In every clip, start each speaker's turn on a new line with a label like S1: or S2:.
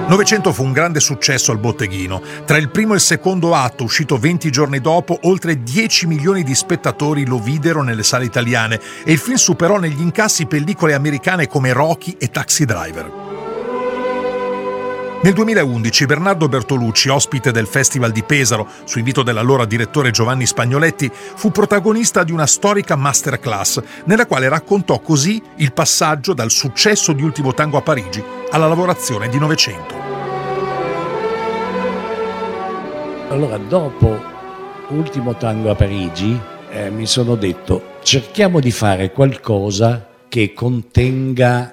S1: Novecento fu un grande successo al botteghino. Tra il primo e il secondo atto, uscito 20 giorni dopo, oltre 10 milioni di spettatori lo videro nelle sale italiane e il film superò negli incassi pellicole americane come Rocky e Taxi Driver. Nel 2011 Bernardo Bertolucci, ospite del Festival di Pesaro, su invito dell'allora direttore Giovanni Spagnoletti, fu protagonista di una storica masterclass, nella quale raccontò così il passaggio dal successo di Ultimo Tango a Parigi alla lavorazione di Novecento.
S2: Allora, dopo Ultimo Tango a Parigi, mi sono detto, cerchiamo di fare qualcosa che contenga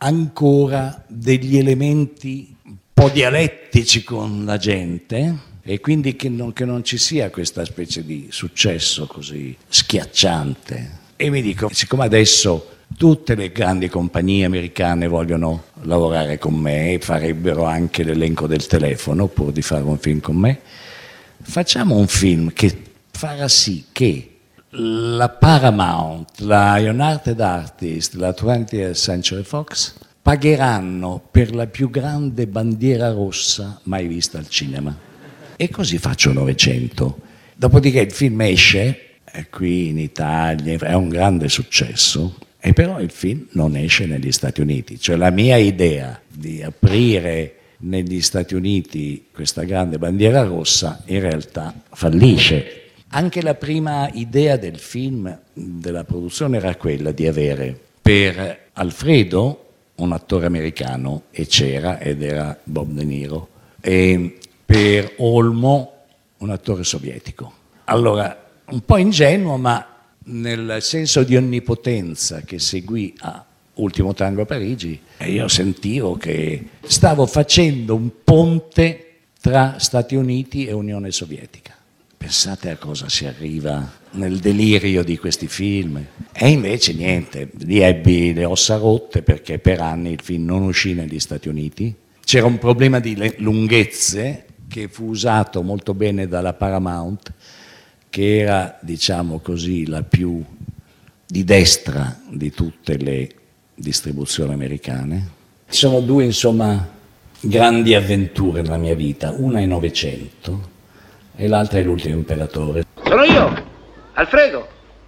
S2: ancora degli elementi un po' dialettici con la gente e quindi che non ci sia questa specie di successo così schiacciante. E mi dico, siccome adesso tutte le grandi compagnie americane vogliono lavorare con me e farebbero anche l'elenco del telefono pur di fare un film con me, facciamo un film che farà sì che la Paramount, la United Artists, la 20th Century Fox pagheranno per la più grande bandiera rossa mai vista al cinema. E così faccio Novecento. Dopodiché il film esce, qui in Italia, è un grande successo, e però il film non esce negli Stati Uniti. Cioè la mia idea di aprire negli Stati Uniti questa grande bandiera rossa in realtà fallisce. Anche la prima idea del film, della produzione, era quella di avere per Alfredo un attore americano, e c'era, ed era Bob De Niro, e per Olmo un attore sovietico. Allora, un po' ingenuo, ma nel senso di onnipotenza che seguì a Ultimo Tango a Parigi, io sentivo che stavo facendo un ponte tra Stati Uniti e Unione Sovietica. Pensate a cosa si arriva nel delirio di questi film. E invece niente, lì ebbi le ossa rotte perché per anni il film non uscì negli Stati Uniti. C'era un problema di lunghezze che fu usato molto bene dalla Paramount, che era, diciamo così, la più di destra di tutte le distribuzioni americane. Ci sono due, insomma, grandi avventure nella mia vita. Una è Novecento e l'altra è L'ultimo imperatore.
S3: Sono io, Alfredo.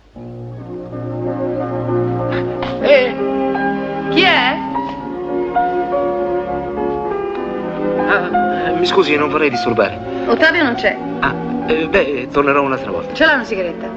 S4: Chi è?
S3: Mi scusi, non vorrei disturbare.
S4: Ottavio non c'è.
S3: Tornerò un'altra volta.
S4: Ce l'ha una sigaretta?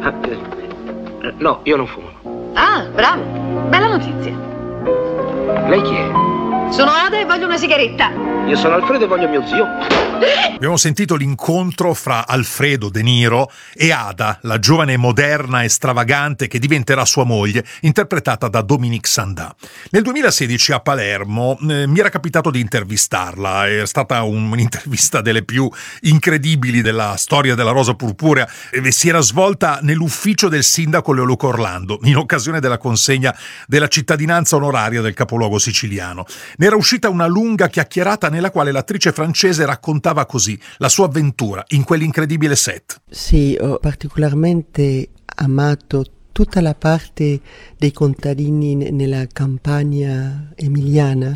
S3: No, io non fumo.
S4: Ah, bravo. Bella notizia.
S3: Lei chi è?
S4: Sono Ada e voglio una sigaretta.
S3: Io sono Alfredo e voglio mio zio.
S1: Abbiamo sentito l'incontro fra Alfredo De Niro e Ada, la giovane moderna e stravagante che diventerà sua moglie, interpretata da Dominique Sanda. Nel 2016 a Palermo mi era capitato di intervistarla, è stata un'intervista delle più incredibili della storia della Rosa Purpurea, si era svolta nell'ufficio del sindaco Leoluca Orlando, in occasione della consegna della cittadinanza onoraria del capoluogo siciliano. Ne era uscita una lunga chiacchierata nella quale l'attrice francese raccontava così la sua avventura in quell'incredibile set.
S5: Sì, ho particolarmente amato tutta la parte dei contadini nella campagna emiliana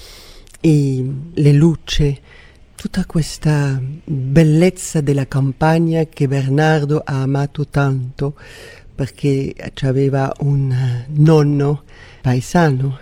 S5: e le luci, tutta questa bellezza della campagna che Bernardo ha amato tanto perché aveva un nonno paesano.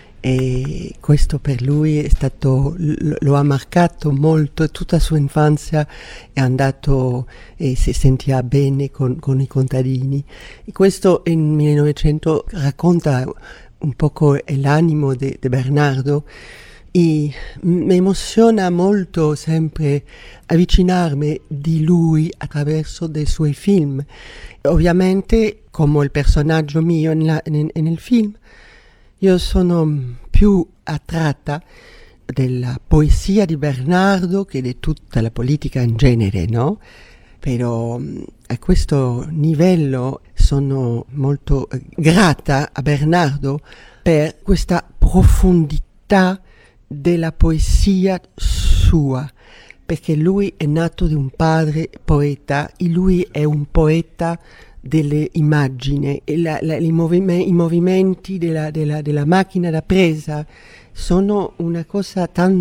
S5: E questo per lui è stato, lo ha marcato molto, tutta la sua infanzia è andato e si sentiva bene con i contadini. E questo in 1900 racconta un poco l'animo di Bernardo e mi emoziona molto sempre avvicinarmi di lui attraverso dei suoi film. Ovviamente, come il personaggio mio nel film, io sono più attratta della poesia di Bernardo che di tutta la politica in genere, no? Però a questo livello sono molto grata a Bernardo per questa profondità della poesia sua, perché lui è nato di un padre poeta e lui è un poeta delle immagini e i movimenti della macchina da presa sono una cosa tanto